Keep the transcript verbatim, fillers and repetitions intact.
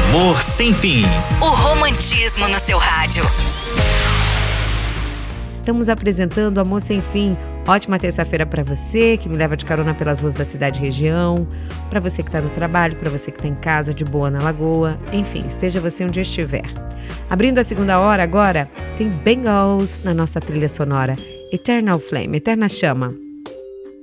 Amor Sem Fim. O romantismo no seu rádio. Estamos apresentando Amor Sem Fim. Ótima terça-feira para você que me leva de carona pelas ruas da cidade e região, para você que está no trabalho, para você que está em casa, de boa na lagoa, enfim, esteja você onde estiver. Abrindo a segunda hora agora, tem Bangles na nossa trilha sonora. Eternal Flame, Eterna Chama.